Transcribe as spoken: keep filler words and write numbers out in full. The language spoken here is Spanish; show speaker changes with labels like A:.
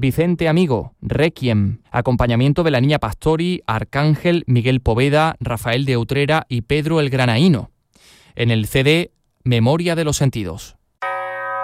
A: Vicente Amigo, Requiem, acompañamiento de la Niña Pastori, Arcángel, Miguel Poveda, Rafael de Utrera y Pedro el Granaíno. En el C D, Memoria de los Sentidos.